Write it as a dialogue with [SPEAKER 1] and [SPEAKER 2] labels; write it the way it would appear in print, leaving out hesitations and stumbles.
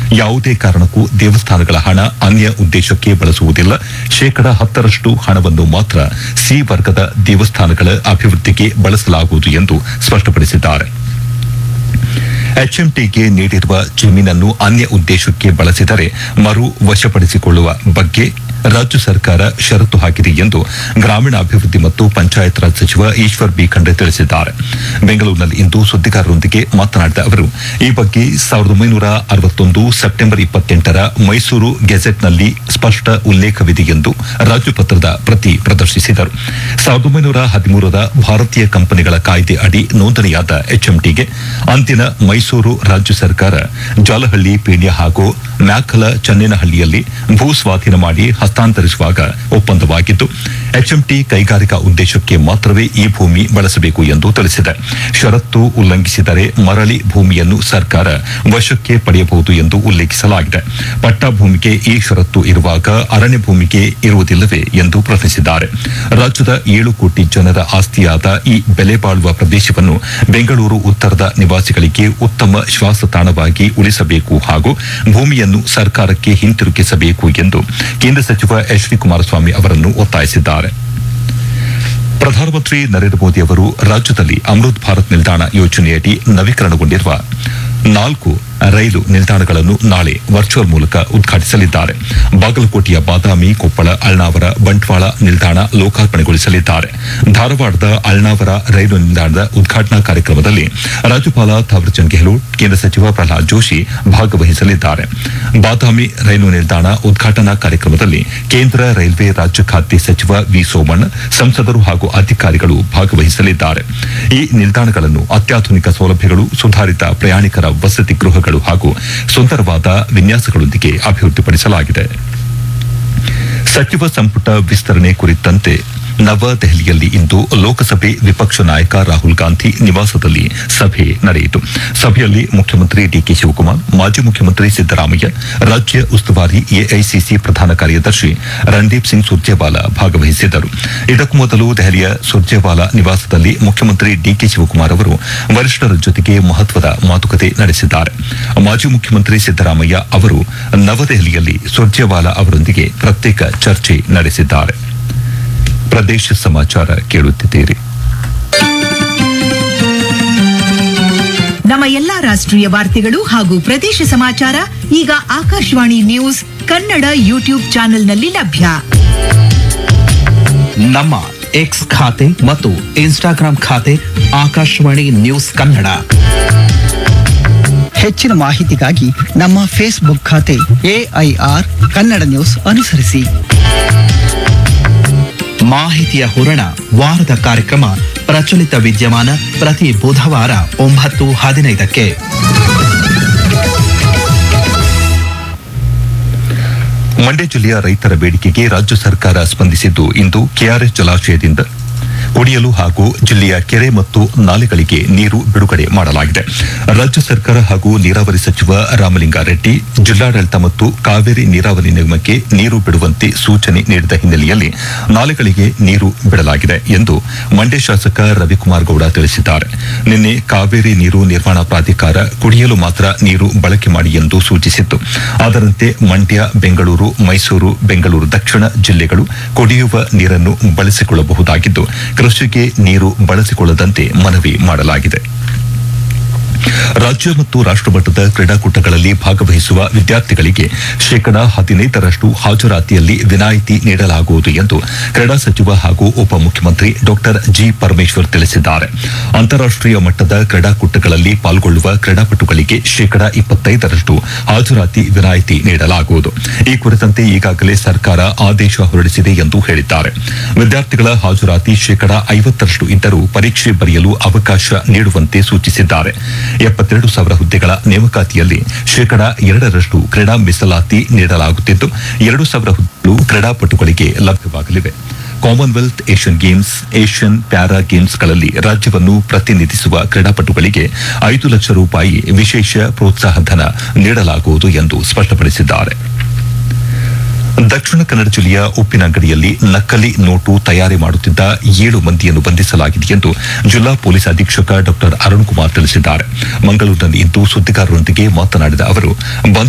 [SPEAKER 1] ಯಾವುದೇ ಕಾರಣಕ್ಕೂ ದೇವಸ್ಥಾನಗಳ ಹಣ ಅನ್ಯ ಉದ್ದೇಶಕ್ಕೆ ಬಳಸುವುದಿಲ್ಲ. 10% ಹಣವನ್ನು ಮಾತ್ರ ಸಿ ವರ್ಗದ ದೇವಸ್ಥಾನಗಳ ಅಭಿವೃದ್ಧಿಗೆ ಬಳಸಲಾಗುವುದು ಎಂದು ಸ್ಪಷ್ಟಪಡಿಸಿದ್ದಾರೆ. ಎಚ್ಎಂಟಿಗೆ ನೀಡಿರುವ ಜಮೀನನ್ನು ಅನ್ಯ ಉದ್ದೇಶಕ್ಕೆ ಬಳಸಿದರೆ ಮರು ವಶಪಡಿಸಿಕೊಳ್ಳುವ ಬಗ್ಗೆ ರಾಜ್ಯ ಸರ್ಕಾರ ಷರತ್ತು ಹಾಕಿದೆ ಎಂದು ಗ್ರಾಮೀಣಾಭಿವೃದ್ಧಿ ಮತ್ತು ಪಂಚಾಯತ್ ರಾಜ್ ಸಚಿವ ಈಶ್ವರ್ ಬಿ ಖಂಡ್ರೆ ತಿಳಿಸಿದ್ದಾರೆ. ಬೆಂಗಳೂರಿನಲ್ಲಿಂದು ಸುದ್ದಿಗಾರರೊಂದಿಗೆ ಮಾತನಾಡಿದ ಅವರು, ಈ ಬಗ್ಗೆ 1961 ಸೆಪ್ಟೆಂಬರ್ 28ರ ಮೈಸೂರು ಗೆಜೆಟ್ನಲ್ಲಿ ಸ್ಪಷ್ಟ ಉಲ್ಲೇಖವಿದೆ ಎಂದು ರಾಜ್ಯಪತ್ರದ ಪ್ರತಿ ಪ್ರದರ್ಶಿಸಿದರು. 1913ರ ಭಾರತೀಯ ಕಂಪನಿಗಳ ಕಾಯ್ದೆ ಅಡಿ ನೋಂದಣಿಯಾದ ಎಚ್ಎಂಟಿಗೆ ಅಂದಿನ ಮೈಸೂರು ರಾಜ್ಯ ಸರ್ಕಾರ ಜಾಲಹಳ್ಳಿ, ಪೀಣ್ಯ ಹಾಗೂ ಮ್ಯಾಕಲ ಚನ್ನೇನಹಳ್ಳಿಯಲ್ಲಿ ಭೂ ಸ್ವಾಧೀನ ಮಾಡಿ ಹಸ್ತಾಂತರಿಸುವಾಗ ಒಪ್ಪಂದವಾಗಿದ್ದು, ಎಚ್ಎಂಟಿ ಕೈಗಾರಿಕಾ ಉದ್ದೇಶಕ್ಕೆ ಮಾತ್ರವೇ ಈ ಭೂಮಿ ಬಳಸಬೇಕು ಎಂದು ತಿಳಿಸಿದೆ. ಷರತ್ತು ಉಲ್ಲಂಘಿಸಿದರೆ ಮರಳಿ ಭೂಮಿಯನ್ನು ಸರ್ಕಾರ ವಶಕ್ಕೆ ಪಡೆಯಬಹುದು ಎಂದು ಉಲ್ಲೇಖಿಸಲಾಗಿದೆ. ಪಟ್ಟಾ ಭೂಮಿಗೆ ಈ ಷರತ್ತು ಇರುವಾಗ ಅರಣ್ಯ ಭೂಮಿಗೆ ಇರುವುದಿಲ್ಲವೇ ಎಂದು ಪ್ರಶ್ನಿಸಿದ್ದಾರೆ. ರಾಜ್ಯದ 7 ಕೋಟಿ ಜನರ ಆಸ್ತಿಯಾದ ಈ ಬೆಲೆ ಬಾಳುವ ಪ್ರದೇಶವನ್ನು ಬೆಂಗಳೂರು ಉತ್ತರದ ನಿವಾಸಿಗಳಿಗೆ ಉತ್ತಮ ಶ್ವಾಸತಾಣವಾಗಿ ಉಳಿಸಬೇಕು ಹಾಗೂ ಭೂಮಿಯನ್ನು ಸರ್ಕಾರಕ್ಕೆ ಹಿಂತಿರುಗಿಸಬೇಕು ಎಂದು ಕೇಂದ್ರ ಸಚಿವ ಎಚ್ ಡಿ ಕುಮಾರಸ್ವಾಮಿ ಅವರನ್ನು ಒತ್ತಾಯಿಸಿದ್ದಾರೆ. ಪ್ರಧಾನಮಂತ್ರಿ ನರೇಂದ್ರ ಮೋದಿ ಅವರು ರಾಜ್ಯದಲ್ಲಿ ಅಮೃತ್ ಭಾರತ್ ನಿಲ್ದಾಣ ಯೋಜನೆಯಡಿ ನವೀಕರಣಗೊಂಡಿರುವ 4 ರೈಲು ನಿಲ್ದಾಣಗಳನ್ನು ನಾಳೆ ವರ್ಚುವಲ್ ಮೂಲಕ ಉದ್ಘಾಟಿಸಲಿದ್ದಾರೆ. ಬಾಗಲಕೋಟೆಯ ಬಾದಾಮಿ, ಕೊಪ್ಪಳ, ಅಳ್ನಾವರ, ಬಂಟ್ವಾಳ ನಿಲ್ದಾಣ ಲೋಕಾರ್ಪಣೆಗೊಳಿಸಲಿದ್ದಾರೆ. ಧಾರವಾಡದ ಅಳ್ನಾವರ ರೈಲು ನಿಲ್ದಾಣದ ಉದ್ಘಾಟನಾ ಕಾರ್ಯಕ್ರಮದಲ್ಲಿ ರಾಜ್ಯಪಾಲ ಥಾವರ್ಚಂದ್ ಗೆಹ್ಲೋಟ್, ಕೇಂದ್ರ ಸಚಿವ ಪ್ರಹ್ಲಾದ್ ಜೋಶಿ ಭಾಗವಹಿಸಲಿದ್ದಾರೆ. ಬಾದಾಮಿ ರೈಲು ನಿಲ್ದಾಣ ಉದ್ಘಾಟನಾ ಕಾರ್ಯಕ್ರಮದಲ್ಲಿ ಕೇಂದ್ರ ರೈಲ್ವೆ ರಾಜ್ಯ ಖಾತೆ ಸಚಿವ ವಿ ಸೋಮಣ್ಣ, ಸಂಸದರು ಹಾಗೂ ಅಧಿಕಾರಿಗಳು ಭಾಗವಹಿಸಲಿದ್ದಾರೆ. ಈ ನಿಲ್ದಾಣಗಳನ್ನು ಅತ್ಯಾಧುನಿಕ ಸೌಲಭ್ಯಗಳು, ಸುಧಾರಿತ ಪ್ರಯಾಣಿಕರ ವಸತಿ ಗೃಹಗಳು ಹಾಗೂ ಸುಂದರವಾದ ವಿನ್ಯಾಸಗಳೊಂದಿಗೆ ಅಭಿವೃದ್ಧಿಪಡಿಸಲಾಗಿದೆ. ಸಚಿವ ಸಂಪುಟ ವಿಸ್ತರಣೆ ಕುರಿತಂತೆ ನವದೆಹಲಿಯಲ್ಲಿ ಇಂದು ಲೋಕಸಭೆ ವಿಪಕ್ಷ ನಾಯಕ ರಾಹುಲ್ ಗಾಂಧಿ ನಿವಾಸದಲ್ಲಿ ಸಭೆ ನಡೆಯಿತು. ಸಭೆಯಲ್ಲಿ ಮುಖ್ಯಮಂತ್ರಿ ಡಿಕೆ ಶಿವಕುಮಾರ್, ಮಾಜಿ ಮುಖ್ಯಮಂತ್ರಿ ಸಿದ್ದರಾಮಯ್ಯ, ರಾಜ್ಯ ಉಸ್ತುವಾರಿ ಎಐಸಿಸಿ ಪ್ರಧಾನ ಕಾರ್ಯದರ್ಶಿ ರಣದೀಪ್ ಸಿಂಗ್ ಸುರ್ಜೇವಾಲಾ ಭಾಗವಹಿಸಿದ್ದರು. ಇದಕ್ಕೂ ಮೊದಲು ದೆಹಲಿಯ ಸುರ್ಜೇವಾಲಾ ನಿವಾಸದಲ್ಲಿ ಮುಖ್ಯಮಂತ್ರಿ ಡಿಕೆ ಶಿವಕುಮಾರ್ ಅವರು ವರಿಷ್ಠರ ಜೊತೆಗೆ ಮಹತ್ವದ ಮಾತುಕತೆ ನಡೆಸಿದ್ದಾರೆ. ಮಾಜಿ ಮುಖ್ಯಮಂತ್ರಿ ಸಿದ್ದರಾಮಯ್ಯ ಅವರು ನವದೆಹಲಿಯಲ್ಲಿ ಸುರ್ಜೇವಾಲಾ ಅವರೊಂದಿಗೆ ಪ್ರತ್ಯೇಕ ಚರ್ಚೆ ನಡೆಸಿದ್ದಾರೆ. ಪ್ರದೇಶ ಸಮಾಚಾರ ಕೇಳುತ್ತಿದ್ದೀರಿ.
[SPEAKER 2] ನಮ್ಮ ಎಲ್ಲಾ ರಾಷ್ಟ್ರೀಯ ವಾರ್ತೆಗಳು ಹಾಗೂ ಪ್ರದೇಶ ಸಮಾಚಾರ ಈಗ ಆಕಾಶವಾಣಿ ನ್ಯೂಸ್ ಕನ್ನಡ ಯೂಟ್ಯೂಬ್ ಚಾನೆಲ್ನಲ್ಲಿ ಲಭ್ಯ.
[SPEAKER 3] ನಮ್ಮ ಎಕ್ಸ್ ಖಾತೆ ಮತ್ತು ಇನ್ಸ್ಟಾಗ್ರಾಂ ಖಾತೆ ಆಕಾಶವಾಣಿ ನ್ಯೂಸ್ ಕನ್ನಡ.
[SPEAKER 4] ಹೆಚ್ಚಿನ ಮಾಹಿತಿಗಾಗಿ ನಮ್ಮ ಫೇಸ್ಬುಕ್ ಖಾತೆ AIR ಕನ್ನಡ ನ್ಯೂಸ್ ಅನುಸರಿಸಿ.
[SPEAKER 3] ಮಾಹಿತಿಯ ಹೂರಣ ವಾರದ ಕಾರ್ಯಕ್ರಮ ಪ್ರಚಲಿತ ವಿದ್ಯಮಾನ ಪ್ರತಿ ಬುಧವಾರ 9:15ಕ್ಕೆ.
[SPEAKER 1] ಮಂಡ್ಯ ಜಿಲ್ಲೆಯ ರೈತರ ಬೇಡಿಕೆಗೆ ರಾಜ್ಯ ಸರ್ಕಾರ ಸ್ಪಂದಿಸಿದ್ದು, ಇಂದು ಕೆಆರ್ಎಸ್ ಜಲಾಶಯದಿಂದ ಕುಡಿಯಲು ಹಾಗೂ ಜಿಲ್ಲೆಯ ಕೆರೆ ಮತ್ತು ನಾಲೆಗಳಿಗೆ ನೀರು ಬಿಡುಗಡೆ ಮಾಡಲಾಗಿದೆ. ರಾಜ್ಯ ಸರ್ಕಾರ ಹಾಗೂ ನೀರಾವರಿ ಸಚಿವ ರಾಮಲಿಂಗಾರೆಡ್ಡಿ ಜಿಲ್ಲಾಡಳಿತ ಮತ್ತು ಕಾವೇರಿ ನೀರಾವರಿ ನಿಗಮಕ್ಕೆ ನೀರು ಬಿಡುವಂತೆ ಸೂಚನೆ ನೀಡಿದ ಹಿನ್ನೆಲೆಯಲ್ಲಿ ನಾಲೆಗಳಿಗೆ ನೀರು ಬಿಡಲಾಗಿದೆ ಎಂದು ಮಂಡ್ಯ ಶಾಸಕ ರವಿಕುಮಾರ್ ಗೌಡ ತಿಳಿಸಿದ್ದಾರೆ. ನಿನ್ನೆ ಕಾವೇರಿ ನೀರು ನಿರ್ವಹಣಾ ಪ್ರಾಧಿಕಾರ ಕುಡಿಯಲು ಮಾತ್ರ ನೀರು ಬಳಕೆ ಮಾಡಿ ಎಂದು ಸೂಚಿಸಿತ್ತು. ಅದರಂತೆ ಮಂಡ್ಯ, ಬೆಂಗಳೂರು, ಮೈಸೂರು, ಬೆಂಗಳೂರು ದಕ್ಷಿಣ ಜಿಲ್ಲೆಗಳು ಕುಡಿಯುವ ನೀರನ್ನು ಬಳಸಿಕೊಳ್ಳಬಹುದಾಗಿದ್ದು, ಕೃಷಿಗೆ ನೀರು ಬಳಸಿಕೊಳ್ಳದಂತೆ ಮನವಿ ಮಾಡಲಾಗಿದೆ. ರಾಜ್ಯ ಮತ್ತು ರಾಷ್ಟ್ರಮಟ್ಟದ ಕ್ರೀಡಾಕೂಟಗಳಲ್ಲಿ ಭಾಗವಹಿಸುವ ವಿದ್ಯಾರ್ಥಿಗಳಿಗೆ 15% ಹಾಜರಾತಿಯಲ್ಲಿ ವಿನಾಯಿತಿ ನೀಡಲಾಗುವುದು ಎಂದು ಕ್ರೀಡಾ ಸಚಿವ ಹಾಗೂ ಉಪಮುಖ್ಯಮಂತ್ರಿ ಡಾ ಜಿ ಪರಮೇಶ್ವರ್ ತಿಳಿಸಿದ್ದಾರೆ. ಅಂತಾರಾಷ್ಟೀಯ ಮಟ್ಟದ ಕ್ರೀಡಾಕೂಟಗಳಲ್ಲಿ ಪಾಲ್ಗೊಳ್ಳುವ ಕ್ರೀಡಾಪಟುಗಳಿಗೆ 25% ಹಾಜರಾತಿ ವಿನಾಯಿತಿ ನೀಡಲಾಗುವುದು. ಈ ಕುರಿತಂತೆ ಈಗಾಗಲೇ ಸರ್ಕಾರ ಆದೇಶ ಹೊರಡಿಸಿದೆ ಎಂದು ಹೇಳಿದ್ದಾರೆ. ವಿದ್ಯಾರ್ಥಿಗಳ ಹಾಜರಾತಿ 50% ಇದ್ದರೂ ಪರೀಕ್ಷೆ ಬರೆಯಲು ಅವಕಾಶ ನೀಡುವಂತೆ ಸೂಚಿಸಿದ್ದಾರೆ. 72,000 ಹುದ್ದೆಗಳ ನೇಮಕಾತಿಯಲ್ಲಿ 2% ಕ್ರೀಡಾ ಮೀಸಲಾತಿ ನೀಡಲಾಗುತ್ತಿದ್ದು, 2,000 ಹುದ್ದೆಗಳು ಕ್ರೀಡಾಪಟುಗಳಿಗೆ ಲಭ್ಯವಾಗಲಿವೆ. Commonwealth, Asian games, Asian para ಗೇಮ್ಸ್ಗಳಲ್ಲಿ ರಾಜ್ಯವನ್ನು ಪ್ರತಿನಿಧಿಸುವ ಕ್ರೀಡಾಪಟುಗಳಿಗೆ 5 ಲಕ್ಷ ರೂಪಾಯಿ ವಿಶೇಷ ಪ್ರೋತ್ಸಾಹಧನ ನೀಡಲಾಗುವುದು ಎಂದು ಸ್ಪಷ್ಟಪಡಿಸಿದ್ದಾರೆ. ದಕ್ಷಿಣ ಕನ್ನಡ ಜಿಲ್ಲೆಯ ಉಪ್ಪಿನಂಗಡಿಯಲ್ಲಿ ನಕಲಿ ನೋಟು ತಯಾರಿ ಮಾಡುತ್ತಿದ್ದ 7 ಮಂದಿಯನ್ನು ಬಂಧಿಸಲಾಗಿದೆ ಎಂದು ಜಿಲ್ಲಾ ಪೊಲೀಸ್ ಅಧೀಕ್ಷಕ ಡಾ ಅರುಣ್ ಕುಮಾರ್ ತಿಳಿಸಿದ್ದಾರೆ. ಮಂಗಳೂರಿನಲ್ಲಿಂದು ಸುದ್ದಿಗಾರರೊಂದಿಗೆ ಮಾತನಾಡಿದ ಅವರು,